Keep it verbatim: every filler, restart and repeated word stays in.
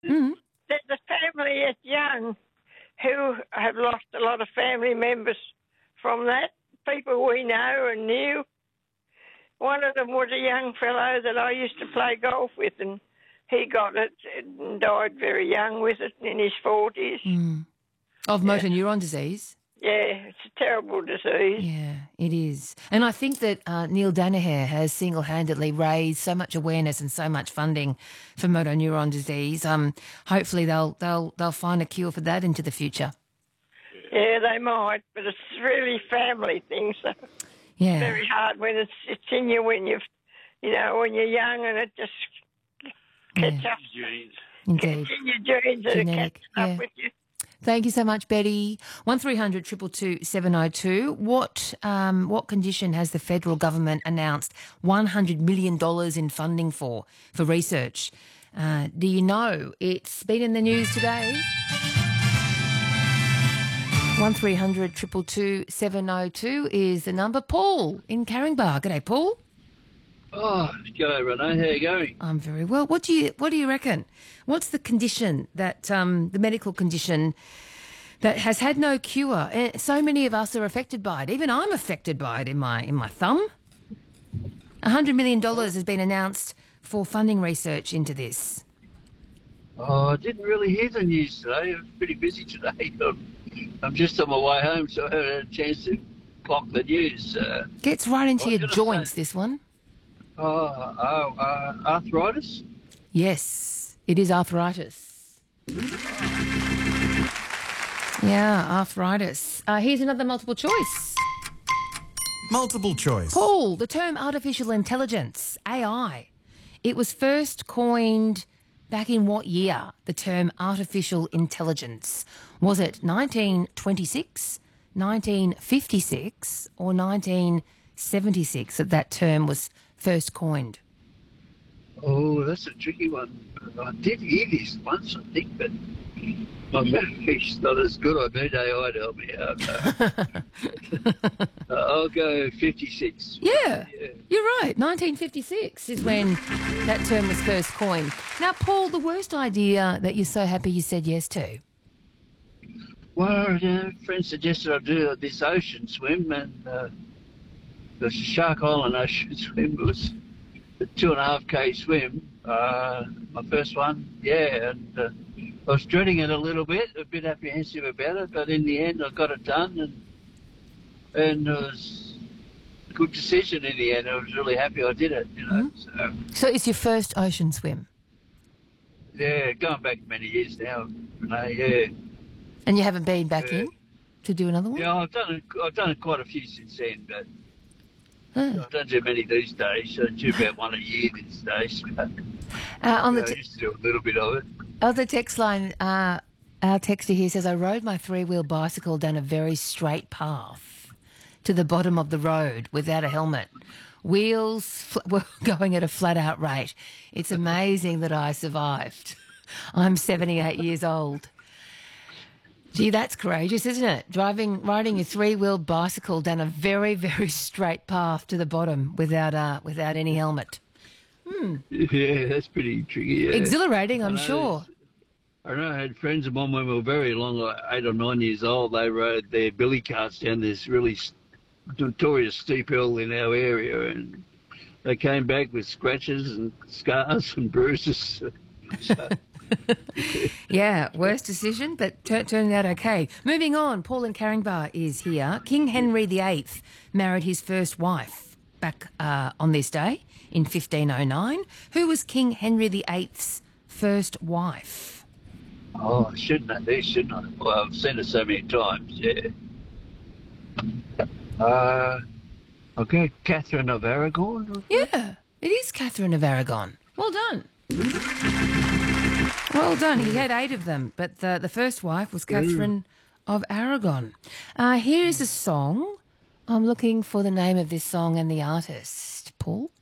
Mm. There's a family at Young who have lost a lot of family members from that, people we know and knew. One of them was a young fellow that I used to play golf with, and he got it and died very young with it in his forties. Mm. Of motor neuron disease? Yeah, it's a terrible disease. Yeah, it is. And I think that uh, Neil Danaher has single-handedly raised so much awareness and so much funding for motor neuron disease. Um, hopefully they'll they'll they'll find a cure for that into the future. Yeah, they might, but it's really family thing, so Yeah. it's very hard when it's it's in you when you've you know when you're young and it just catch Yeah. up. Genes. Indeed. It's in your genes and it Genetic, catches yeah. up with you. Thank you so much, Betty. One three hundred two two two seven oh two. What um, what condition has the federal government announced one hundred million dollars in funding for, for research? Uh, do you know? It's been in the news today. One three hundred two two two seven oh two is the number. Paul in Caringbah. G'day, Paul. Oh, g'day, Renee. How you going? I'm very well. What do you What do you reckon? What's the condition that um, the medical condition that has had no cure? Eh, So many of us are affected by it. Even I'm affected by it in my in my thumb. A hundred million dollars has been announced for funding research into this. Oh, I didn't really hear the news today. I was pretty busy today. I'm, I'm just on my way home, so I haven't had a chance to clock the news. Uh, Gets right into I was your gonna joints. say- this one. oh, oh uh, arthritis? Yes, it is arthritis. Yeah, arthritis. Uh, here's another multiple choice. Multiple choice. Paul, the term artificial intelligence, A I, it was first coined back in what year, the term artificial intelligence? Was it nineteen twenty-six, nineteen fifty-six or nineteen seventy-six that that term was first coined? Oh, that's a tricky one. I did hear this once, I think, but my memory's not as good. I need A I to help me out. uh, I'll go fifty-six. Yeah, Yeah. you're right. nineteen fifty-six is when that term was first coined. Now, Paul, the worst idea that you're so happy you said yes to? Well, uh, a friend suggested I do this ocean swim, and uh, the Shark Island ocean swim was a two and a half k swim. Uh, my first one, yeah, and uh, I was dreading it a little bit, a bit apprehensive about it, but in the end, I got it done, and and it was a good decision in the end. I was really happy I did it, you know. Mm-hmm. So, So it's your first ocean swim, yeah, going back many years now, Renee, yeah. and you haven't been back Yeah. in to do another one? Yeah, I've done it, I've done quite a few since then, but Oh. I don't do many these days. I do about one a year these days. But, Uh, on the I t- used to do a little bit of it. on the text line, uh, our texter here says, I rode my three-wheel bicycle down a very straight path to the bottom of the road without a helmet. Wheels fl- were going at a flat-out rate. It's amazing that I survived. I'm seventy-eight years old. Gee, that's courageous, isn't it? Driving, riding a three-wheeled bicycle down a very, very straight path to the bottom without uh, without any helmet. Yeah, that's pretty tricky. Yeah. Exhilarating, I'm I know sure. I know I had friends of mine when we were very long, like eight or nine years old. They rode their billy carts down this really s- notorious steep hill in our area, and they came back with scratches and scars and bruises. So, Yeah, worst decision, but tur turned out okay. Moving on, Paul in Caringbah is here. King Henry the Eighth married his first wife back uh, on this day in fifteen oh nine. Who was King Henry the Eighth's first wife? oh, I should know this, shouldn't I? Well, I've seen it so many times. Yeah. Uh, okay, Catherine of Aragon. Yeah, it is Catherine of Aragon. Well done. Well done. He had eight of them, but the, the first wife was Catherine of Aragon. Uh, here is a song. I'm looking for the name of this song and the artist. Paul?